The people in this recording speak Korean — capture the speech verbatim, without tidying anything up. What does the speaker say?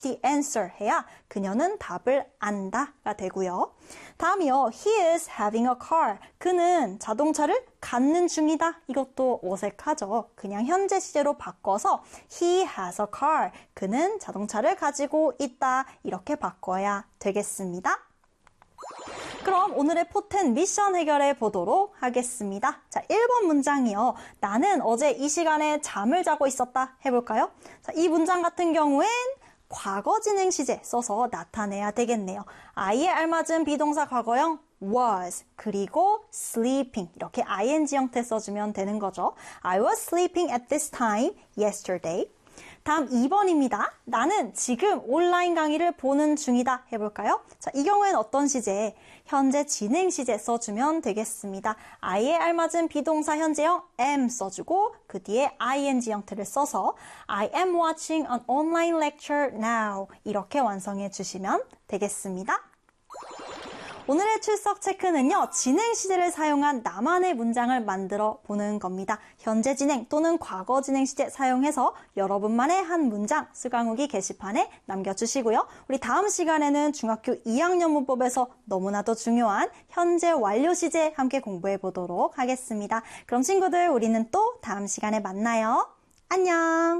the answer 해야 그녀는 답을 안다가 되고요. 다음이요. He is having a car. 그는 자동차를 갖는 중이다. 이것도 어색하죠. 그냥 현재 시제로 바꿔서 He has a car. 그는 자동차를 가지고 있다. 이렇게 바꿔야 되겠습니다. 그럼 오늘의 포텐 미션 해결해 보도록 하겠습니다. 자, 일 번 문장이요. 나는 어제 이 시간에 잠을 자고 있었다. 해볼까요? 자, 이 문장 같은 경우엔 과거 진행 시제 써서 나타내야 되겠네요. I에 알맞은 비동사 과거형 was 그리고 sleeping 이렇게 ing 형태 써주면 되는 거죠. I was sleeping at this time yesterday. 다음 이 번입니다. 나는 지금 온라인 강의를 보는 중이다 해볼까요? 자, 이 경우에는 어떤 시제? 현재 진행 시제 써주면 되겠습니다. I에 알맞은 비동사 현재형 am 써주고 그 뒤에 ing 형태를 써서 I am watching an online lecture now 이렇게 완성해 주시면 되겠습니다. 오늘의 출석 체크는요. 진행 시제를 사용한 나만의 문장을 만들어 보는 겁니다. 현재 진행 또는 과거 진행 시제 사용해서 여러분만의 한 문장 수강후기 게시판에 남겨주시고요. 우리 다음 시간에는 중학교 이 학년 문법에서 너무나도 중요한 현재 완료 시제 함께 공부해 보도록 하겠습니다. 그럼 친구들 우리는 또 다음 시간에 만나요. 안녕.